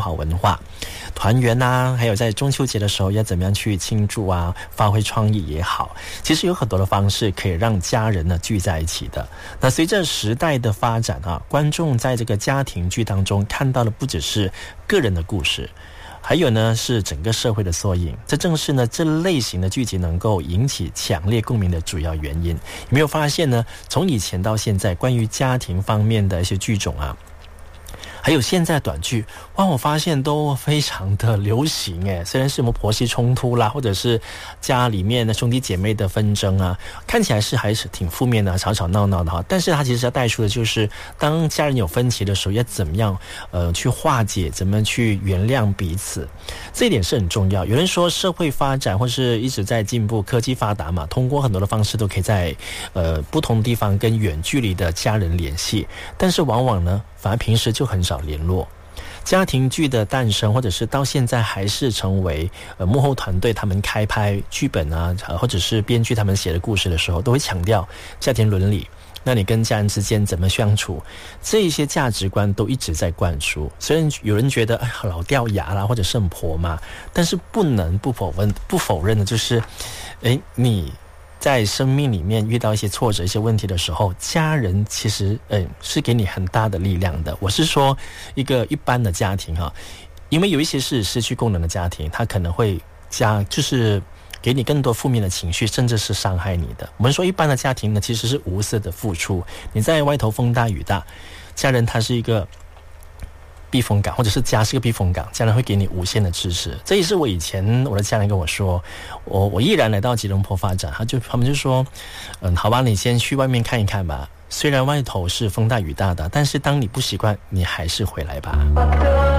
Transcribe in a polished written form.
华文化，团圆啊，还有在中秋节的时候要怎么样去庆祝啊，发挥创意也好，其实有很多的方式可以让家人呢聚在一起的。那随着时代的发展啊，观众在这个家庭剧当中看到的不只是个人的故事，还有呢是整个社会的缩影，这正是呢这类型的剧集能够引起强烈共鸣的主要原因。有没有发现呢，从以前到现在，关于家庭方面的一些剧种啊，还有现在短剧，哇，我发现都非常的流行诶。虽然是什么婆媳冲突啦，或者是家里面的兄弟姐妹的纷争啊，看起来是还是挺负面的，吵吵闹闹的哈。但是它其实要带出的就是，当家人有分歧的时候，要怎么样去化解，怎么去原谅彼此，这一点是很重要。有人说社会发展或是一直在进步，科技发达嘛，通过很多的方式都可以在不同地方跟远距离的家人联系，但是往往呢，反而平时就很少联络。家庭剧的诞生，或者是到现在还是成为幕后团队他们开拍剧本啊，或者是编剧他们写的故事的时候，都会强调家庭伦理。那你跟家人之间怎么相处，这一些价值观都一直在灌输。虽然有人觉得老掉牙啦，或者是很婆嘛，但是不能不否认的就是，你在生命里面遇到一些挫折、一些问题的时候，家人其实是给你很大的力量的。我是说一个一般的家庭哈，因为有一些是失去功能的家庭，他可能会就是给你更多负面的情绪，甚至是伤害你的。我们说一般的家庭呢，其实是无私的付出。你在外头风大雨大，家人他是一个避风港，或者是家是个避风港，家人会给你无限的支持。这也是我以前我的家人跟我说，我毅然来到吉隆坡发展，他们就说，好吧，你先去外面看一看吧。虽然外头是风大雨大的，但是当你不习惯，你还是回来吧。